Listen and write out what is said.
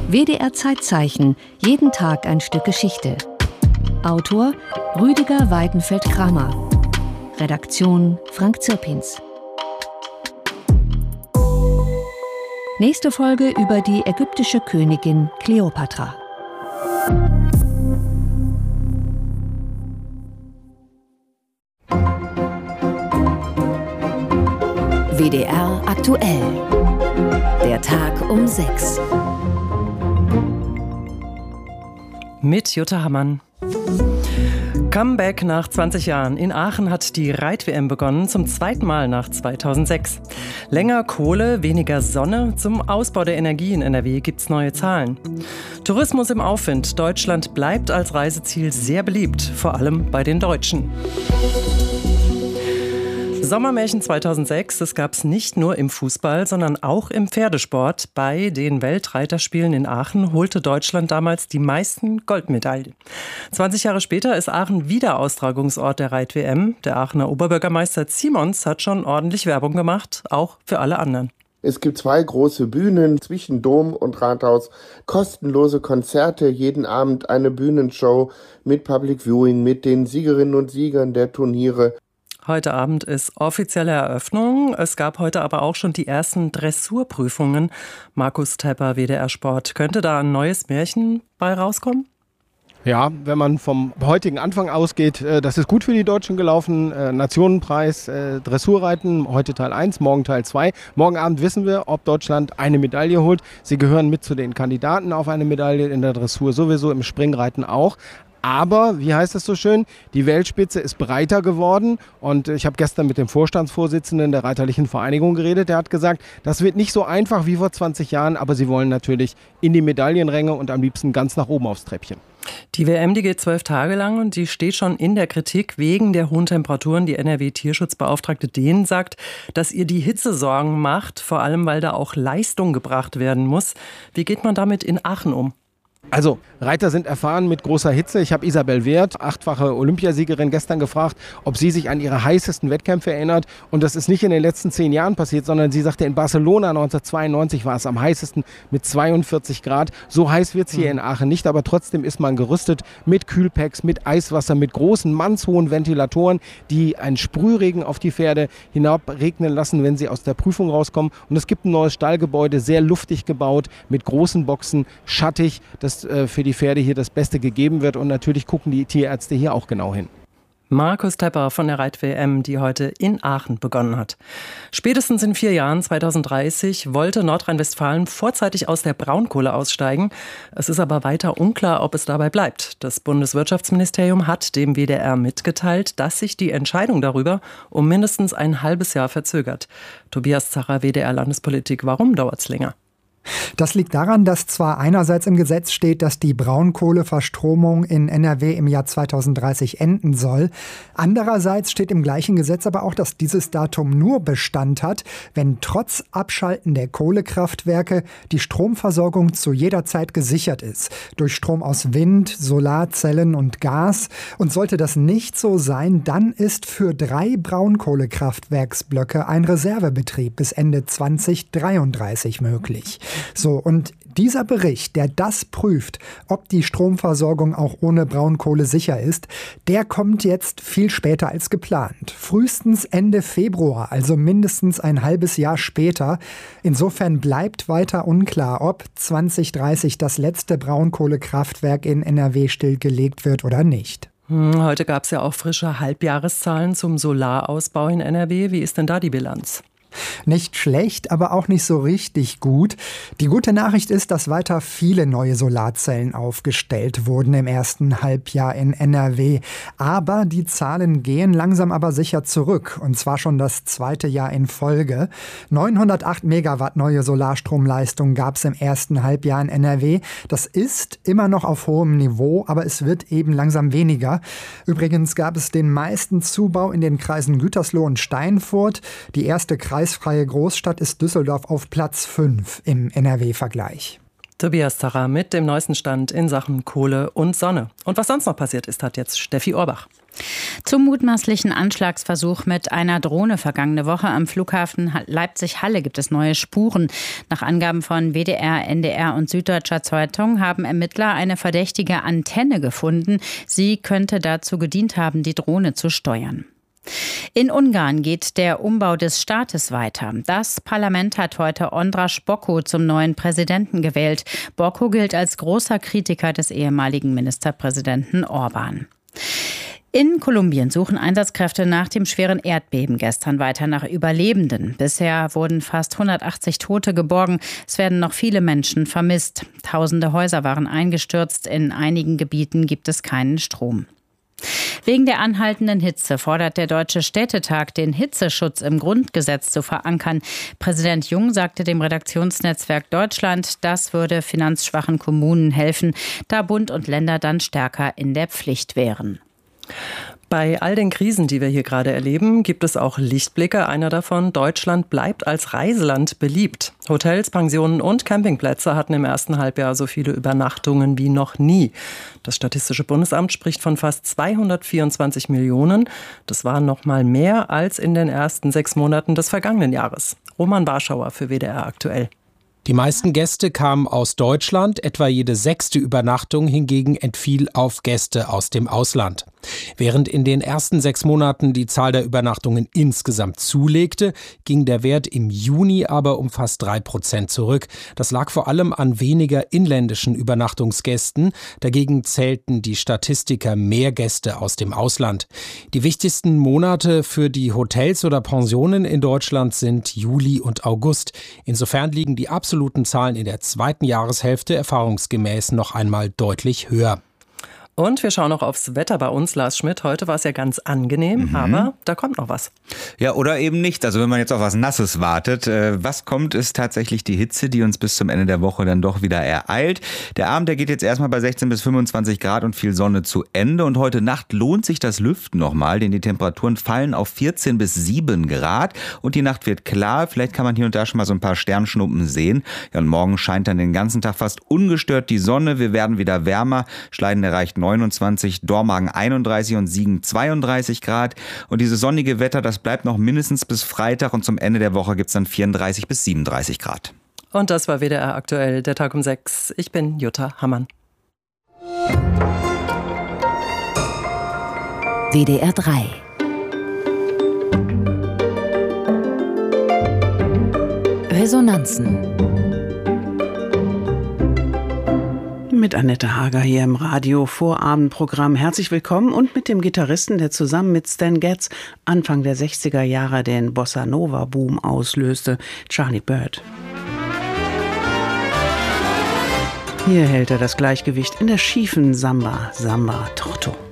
WDR Zeitzeichen, jeden Tag ein Stück Geschichte. Autor Rüdiger Weidenfeld-Kramer. Redaktion Frank Zirpins. Nächste Folge über die ägyptische Königin Kleopatra. WDR aktuell. Der Tag um 6. Mit Jutta Hammann. Comeback nach 20 Jahren. In Aachen hat die Reit-WM begonnen, zum zweiten Mal nach 2006. Länger Kohle, weniger Sonne. Zum Ausbau der Energie in NRW gibt's neue Zahlen. Tourismus im Aufwind. Deutschland bleibt als Reiseziel sehr beliebt, vor allem bei den Deutschen. Sommermärchen 2006, das gab es nicht nur im Fußball, sondern auch im Pferdesport. Bei den Weltreiterspielen in Aachen holte Deutschland damals die meisten Goldmedaillen. 20 Jahre später ist Aachen wieder Austragungsort der Reit-WM. Der Aachener Oberbürgermeister Simons hat schon ordentlich Werbung gemacht, auch für alle anderen. Es gibt 2 große Bühnen zwischen Dom und Rathaus, kostenlose Konzerte, jeden Abend eine Bühnenshow mit Public Viewing, mit den Siegerinnen und Siegern der Turniere. Heute Abend ist offizielle Eröffnung. Es gab heute aber auch schon die ersten Dressurprüfungen. Markus Tepper, WDR Sport. Könnte da ein neues Märchen bei rauskommen? Ja, wenn man vom heutigen Anfang ausgeht, das ist gut für die Deutschen gelaufen. Nationenpreis, Dressurreiten, heute Teil 1, morgen Teil 2. Morgen Abend wissen wir, ob Deutschland eine Medaille holt. Sie gehören mit zu den Kandidaten auf eine Medaille, in der Dressur sowieso, im Springreiten auch. Aber, wie heißt es so schön, die Weltspitze ist breiter geworden und ich habe gestern mit dem Vorstandsvorsitzenden der Reiterlichen Vereinigung geredet. Der hat gesagt, das wird nicht so einfach wie vor 20 Jahren, aber sie wollen natürlich in die Medaillenränge und am liebsten ganz nach oben aufs Treppchen. Die WM, die geht 12 Tage lang und die steht schon in der Kritik wegen der hohen Temperaturen. Die NRW-Tierschutzbeauftragte Dehn sagt, dass ihr die Hitze Sorgen macht, vor allem weil da auch Leistung gebracht werden muss. Wie geht man damit in Aachen um? Also, Reiter sind erfahren mit großer Hitze. Ich habe Isabel Wert, 8-fache Olympiasiegerin, gestern gefragt, ob sie sich an ihre heißesten Wettkämpfe erinnert. Und das ist nicht in den letzten 10 Jahren passiert, sondern sie sagte, in Barcelona 1992 war es am heißesten mit 42 Grad. So heiß wird es hier in Aachen nicht, aber trotzdem ist man gerüstet mit Kühlpacks, mit Eiswasser, mit großen, mannshohen Ventilatoren, die einen Sprühregen auf die Pferde hinabregnen lassen, wenn sie aus der Prüfung rauskommen. Und es gibt ein neues Stallgebäude, sehr luftig gebaut, mit großen Boxen, schattig, dass für die Pferde hier das Beste gegeben wird und natürlich gucken die Tierärzte hier auch genau hin. Markus Tepper von der Reit-WM, die heute in Aachen begonnen hat. Spätestens in 4 Jahren, 2030, wollte Nordrhein-Westfalen vorzeitig aus der Braunkohle aussteigen. Es ist aber weiter unklar, ob es dabei bleibt. Das Bundeswirtschaftsministerium hat dem WDR mitgeteilt, dass sich die Entscheidung darüber um mindestens ein halbes Jahr verzögert. Tobias Zacher, WDR Landespolitik, warum dauert es länger? Das liegt daran, dass zwar einerseits im Gesetz steht, dass die Braunkohleverstromung in NRW im Jahr 2030 enden soll. Andererseits steht im gleichen Gesetz aber auch, dass dieses Datum nur Bestand hat, wenn trotz Abschalten der Kohlekraftwerke die Stromversorgung zu jeder Zeit gesichert ist. Durch Strom aus Wind, Solarzellen und Gas. Und sollte das nicht so sein, dann ist für 3 Braunkohlekraftwerksblöcke ein Reservebetrieb bis Ende 2033 möglich. So, und dieser Bericht, der das prüft, ob die Stromversorgung auch ohne Braunkohle sicher ist, der kommt jetzt viel später als geplant. Frühestens Ende Februar, also mindestens ein halbes Jahr später. Insofern bleibt weiter unklar, ob 2030 das letzte Braunkohlekraftwerk in NRW stillgelegt wird oder nicht. Heute gab es ja auch frische Halbjahreszahlen zum Solarausbau in NRW. Wie ist denn da die Bilanz? Nicht schlecht, aber auch nicht so richtig gut. Die gute Nachricht ist, dass weiter viele neue Solarzellen aufgestellt wurden im ersten Halbjahr in NRW. Aber die Zahlen gehen langsam aber sicher zurück. Und zwar schon das 2. Jahr in Folge. 908 Megawatt neue Solarstromleistung gab es im ersten Halbjahr in NRW. Das ist immer noch auf hohem Niveau, aber es wird eben langsam weniger. Übrigens gab es den meisten Zubau in den Kreisen Gütersloh und Steinfurt. Die erste kreisfreie Großstadt ist Düsseldorf auf Platz 5 im NRW-Vergleich. Tobias Zarra mit dem neuesten Stand in Sachen Kohle und Sonne. Und was sonst noch passiert ist, hat jetzt Steffi Orbach. Zum mutmaßlichen Anschlagsversuch mit einer Drohne vergangene Woche am Flughafen Leipzig-Halle gibt es neue Spuren. Nach Angaben von WDR, NDR und Süddeutscher Zeitung haben Ermittler eine verdächtige Antenne gefunden. Sie könnte dazu gedient haben, die Drohne zu steuern. In Ungarn geht der Umbau des Staates weiter. Das Parlament hat heute András Bokko zum neuen Präsidenten gewählt. Bokko gilt als großer Kritiker des ehemaligen Ministerpräsidenten Orbán. In Kolumbien suchen Einsatzkräfte nach dem schweren Erdbeben gestern weiter nach Überlebenden. Bisher wurden fast 180 Tote geborgen. Es werden noch viele Menschen vermisst. Tausende Häuser waren eingestürzt. In einigen Gebieten gibt es keinen Strom. Wegen der anhaltenden Hitze fordert der Deutsche Städtetag, den Hitzeschutz im Grundgesetz zu verankern. Präsident Jung sagte dem Redaktionsnetzwerk Deutschland, das würde finanzschwachen Kommunen helfen, da Bund und Länder dann stärker in der Pflicht wären. Bei all den Krisen, die wir hier gerade erleben, gibt es auch Lichtblicke. Einer davon: Deutschland bleibt als Reiseland beliebt. Hotels, Pensionen und Campingplätze hatten im ersten Halbjahr so viele Übernachtungen wie noch nie. Das Statistische Bundesamt spricht von fast 224 Millionen. Das waren noch mal mehr als in den ersten 6 Monaten des vergangenen Jahres. Roman Warschauer für WDR aktuell. Die meisten Gäste kamen aus Deutschland, etwa jede 6. Übernachtung hingegen entfiel auf Gäste aus dem Ausland. Während in den ersten 6 Monaten die Zahl der Übernachtungen insgesamt zulegte, ging der Wert im Juni aber um fast 3% zurück. Das lag vor allem an weniger inländischen Übernachtungsgästen. Dagegen zählten die Statistiker mehr Gäste aus dem Ausland. Die wichtigsten Monate für die Hotels oder Pensionen in Deutschland sind Juli und August. Insofern liegen die absoluten Zahlen in der zweiten Jahreshälfte erfahrungsgemäß noch einmal deutlich höher. Und wir schauen noch aufs Wetter bei uns, Lars Schmidt. Heute war es ja ganz angenehm, aber da kommt noch was. Ja, oder eben nicht. Also wenn man jetzt auf was Nasses wartet. Was kommt, ist tatsächlich die Hitze, die uns bis zum Ende der Woche dann doch wieder ereilt. Der Abend, der geht jetzt erstmal bei 16 bis 25 Grad und viel Sonne zu Ende. Und heute Nacht lohnt sich das Lüften nochmal, denn die Temperaturen fallen auf 14 bis 7 Grad. Und die Nacht wird klar. Vielleicht kann man hier und da schon mal so ein paar Sternschnuppen sehen. Ja, und morgen scheint dann den ganzen Tag fast ungestört die Sonne. Wir werden wieder wärmer. Schleiden erreicht 29, Dormagen 31 und Siegen 32 Grad. Und dieses sonnige Wetter, das bleibt noch mindestens bis Freitag und zum Ende der Woche gibt es dann 34 bis 37 Grad. Und das war WDR aktuell, der Tag um 6. Ich bin Jutta Hammann. WDR 3 Resonanzen mit Annette Hager hier im Radio-Vorabendprogramm. Herzlich willkommen und mit dem Gitarristen, der zusammen mit Stan Getz Anfang der 60er Jahre den Bossa-Nova-Boom auslöste, Charlie Byrd. Hier hält er das Gleichgewicht in der schiefen Samba, Samba Torto.